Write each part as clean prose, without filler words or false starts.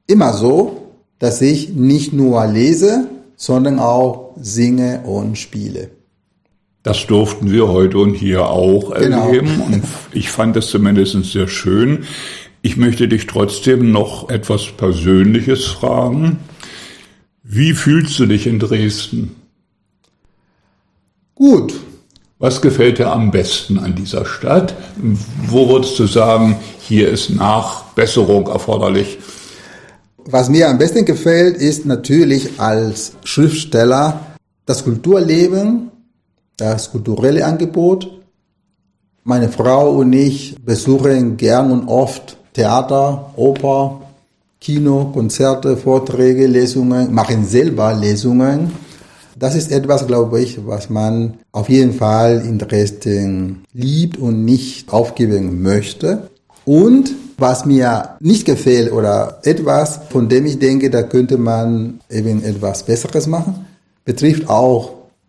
immer so, dass ich nicht nur lese, sondern auch singe und spiele. Das durften wir heute und hier auch erleben und ich fand das zumindest sehr schön. Ich möchte dich trotzdem noch etwas Persönliches fragen. Wie fühlst du dich in Dresden? Gut. Was gefällt dir am besten an dieser Stadt? Wo würdest du sagen, hier ist Nachbesserung erforderlich? Was mir am besten gefällt, ist natürlich als Schriftsteller das Kulturleben, das kulturelle Angebot. Meine Frau und ich besuchen gern und oft Theater, Oper, Kino, Konzerte, Vorträge, Lesungen, machen selber Lesungen. Das ist etwas, glaube ich, was man auf jeden Fall in Dresden liebt und nicht aufgeben möchte. Und was mir nicht gefällt oder etwas, von dem ich denke, da könnte man eben etwas Besseres machen, betrifft auch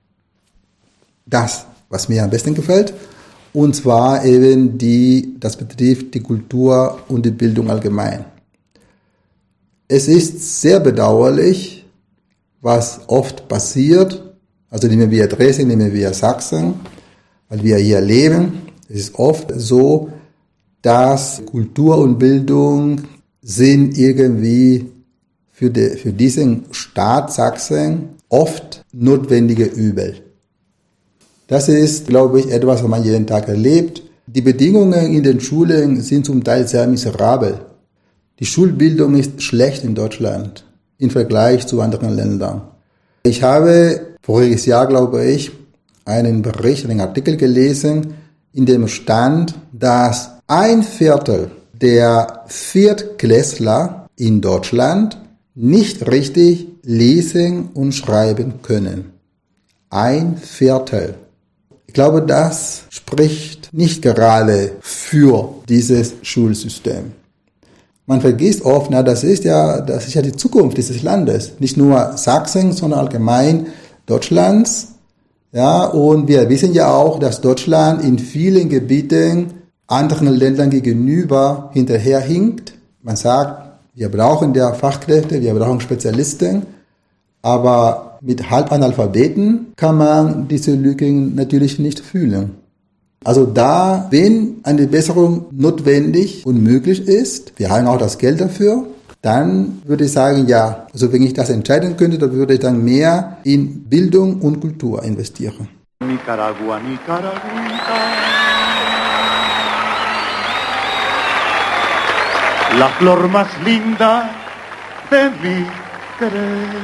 das, was mir am besten gefällt. Und zwar eben das betrifft die Kultur und die Bildung allgemein. Es ist sehr bedauerlich, was oft passiert, also nehmen wir Dresden, nehmen wir Sachsen, weil wir hier leben. Es ist oft so, dass Kultur und Bildung sind irgendwie für diesen Staat Sachsen oft notwendige Übel. Das ist, glaube ich, etwas, was man jeden Tag erlebt. Die Bedingungen in den Schulen sind zum Teil sehr miserabel. Die Schulbildung ist schlecht in Deutschland im Vergleich zu anderen Ländern. Ich habe voriges Jahr, glaube ich, einen Bericht, einen Artikel gelesen, in dem stand, dass 1/4 der Viertklässler in Deutschland nicht richtig lesen und schreiben können. 1/4. Ich glaube, das spricht nicht gerade für dieses Schulsystem. Man vergisst oft, das ist ja die Zukunft dieses Landes. Nicht nur Sachsen, sondern allgemein Deutschlands. Ja, und wir wissen ja auch, dass Deutschland in vielen Gebieten anderen Ländern gegenüber hinterherhinkt. Man sagt, wir brauchen ja Fachkräfte, wir brauchen Spezialisten, aber mit Halbanalphabeten kann man diese Lücken natürlich nicht füllen. Also wenn eine Besserung notwendig und möglich ist, wir haben auch das Geld dafür, dann würde ich sagen, ja, also wenn ich das entscheiden könnte, dann würde ich dann mehr in Bildung und Kultur investieren. Nicaragua, Nicaragüita. La flor más linda de mi querer,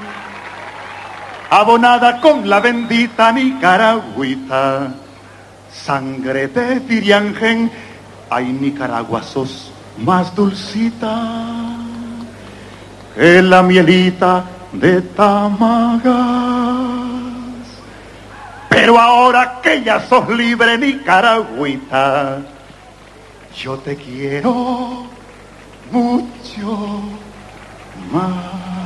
abonada con la bendita Nicaragüita, sangre de Tiriangen, ay Nicaragua sos más dulcita que la mielita de Tamagas. Pero ahora que ya sos libre Nicaragüita, yo te quiero mucho más.